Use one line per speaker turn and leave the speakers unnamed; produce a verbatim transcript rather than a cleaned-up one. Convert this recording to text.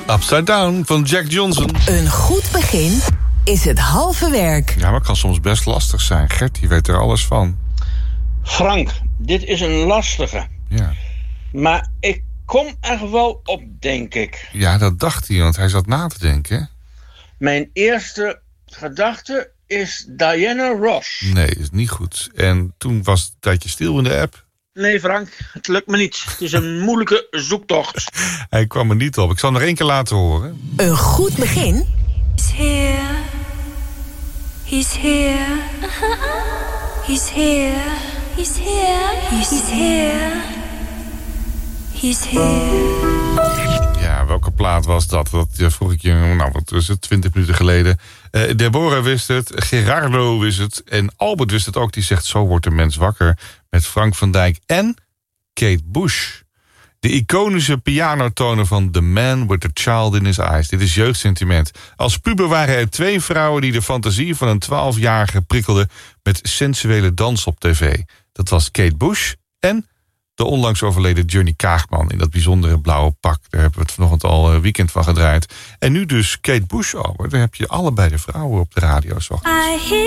Upside Down van Jack Johnson.
Een goed begin is het halve werk.
Ja, maar het kan soms best lastig zijn. Gert, die weet er alles van.
Frank, dit is een lastige.
Ja.
Maar ik kom er wel op, denk ik.
Ja, dat dacht hij, want hij zat na te denken.
Mijn eerste gedachte is Diana Ross.
Nee, is niet goed. En toen was het een tijdje stil in de app.
Nee, Frank, het lukt me niet. Het is een moeilijke zoektocht.
Hij kwam er niet op. Ik zal nog één keer laten horen.
Een goed begin
He's here. He's here. He's here. He's here. He's here. He's here.
Ja, welke plaat was dat? Dat uh, vroeg ik je, nou wat was het, twintig minuten geleden. Uh, Deborah wist het, Gerardo wist het en Albert wist het ook. Die zegt, zo wordt een mens wakker. Met Frank van Dijk en Kate Bush. De iconische pianotonen van The Man with the Child in His Eyes. Dit is jeugdsentiment. Als puber waren er twee vrouwen die de fantasie van een twaalfjarige prikkelden met sensuele dans op tv. Dat was Kate Bush en de onlangs overleden Johnny Kaagman in dat bijzondere blauwe pak. Daar hebben we het vanochtend al een weekend van gedraaid. En nu dus Kate Bush over. Daar heb je allebei de vrouwen op de radio. Zo.